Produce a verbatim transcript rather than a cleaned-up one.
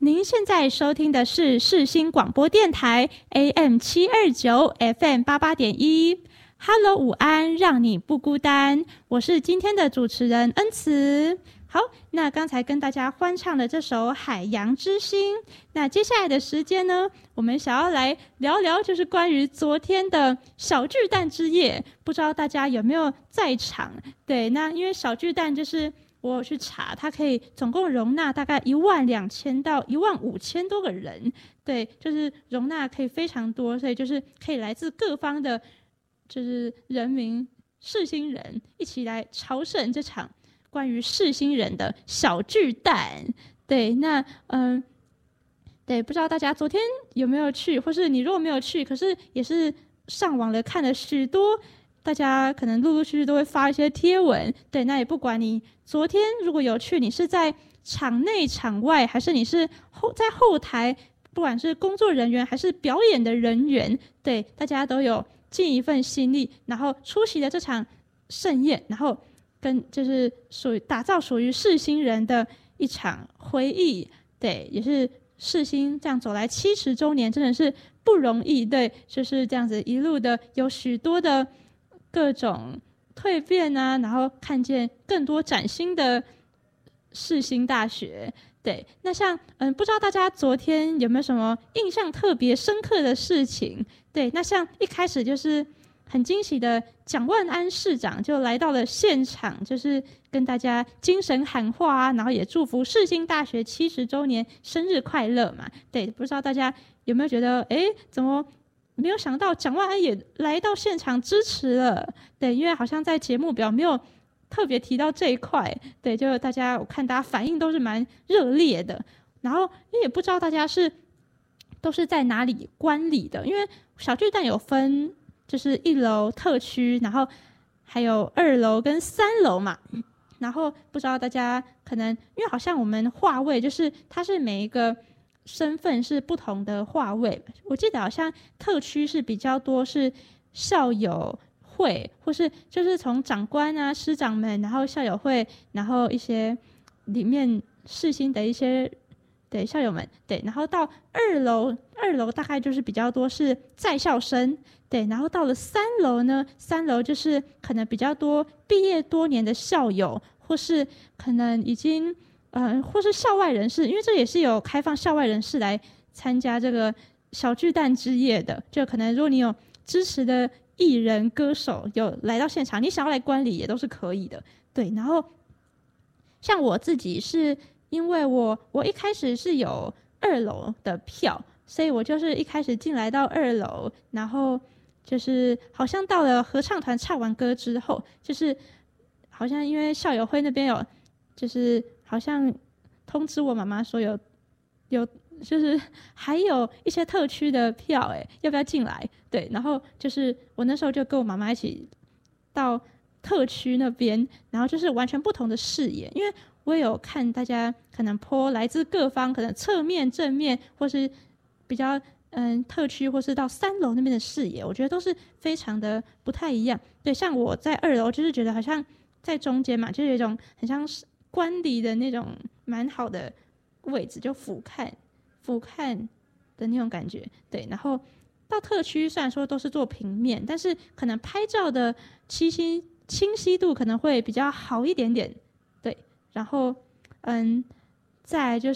您现在收听的是世新广播电台 A M 七二九 F M 八八点一。Hello， 午安，让你不孤单。我是今天的主持人恩慈。好，那刚才跟大家欢唱的这首《海洋之心》，那接下来的时间呢，我们想要来聊聊，就是关于昨天的小巨蛋之夜，不知道大家有没有在场？对，那因为小巨蛋就是我有去查，它可以总共容纳大概一万两千到一万五千多个人，对，就是容纳可以非常多，所以就是可以来自各方的，就是人民世新人一起来朝圣这场关于世新人的小巨蛋。对，那嗯，对，不知道大家昨天有没有去，或是你如果没有去，可是也是上网了看了许多。大家可能陆陆续续都会发一些贴文，对，那也不管你昨天如果有去，你是在场内场外，还是你是后在后台，不管是工作人员还是表演的人员，对，大家都有尽一份心力，然后出席了这场盛宴，然后跟就是属于打造属于世新人的一场回忆，对，也是世新这样走来七十周年，真的是不容易，对，就是这样子一路的有许多的各种蜕变啊，然后看见更多崭新的世新大学。对，那像嗯，不知道大家昨天有没有什么印象特别深刻的事情？对，那像一开始就是很惊喜的蒋万安市长就来到了现场，就是跟大家精神喊话啊，然后也祝福世新大学七十周年生日快乐嘛。对，不知道大家有没有觉得，哎，怎么没有想到蒋万安也来到现场支持了？对，因为好像在节目表没有特别提到这一块。对，就大家我看大家反应都是蛮热烈的。然后也不知道大家是都是在哪里观礼的，因为小巨蛋有分就是一楼特区，然后还有二楼跟三楼嘛。然后不知道大家可能因为好像我们划位就是它是每一个身份是不同的划位，我记得好像特区是比较多是校友会，或是就是从长官啊师长们，然后校友会，然后一些里面世新的一些对校友们，对，然后到二楼，二楼大概就是比较多是在校生，对，然后到了三楼呢，三楼就是可能比较多毕业多年的校友，或是可能已经呃，或是校外人士，因为这也是有开放校外人士来参加这个小巨蛋之夜的。就可能如果你有支持的艺人、歌手有来到现场，你想要来观礼也都是可以的。对，然后像我自己是因为我我一开始是有二楼的票，所以我就是一开始进来到二楼，然后就是好像到了合唱团唱完歌之后，就是好像因为校友会那边有就是好像通知我妈妈说有有就是还有一些特区的票，哎，要不要进来？对，然后就是我那时候就跟我妈妈一起到特区那边，然后就是完全不同的视野，因为我也有看大家可能 po 来自各方，可能侧面、正面，或是比较嗯特区，或是到三楼那边的视野，我觉得都是非常的不太一样。对，像我在二楼就是觉得好像在中间嘛，就有一种很像是观礼的那种蛮好的位置，就俯瞰俯瞰的那种感觉。对，然后到特区虽然说都是做平面，但是可能拍照的清晰清晰度可能会比较好一点点。对，然后嗯，再来就是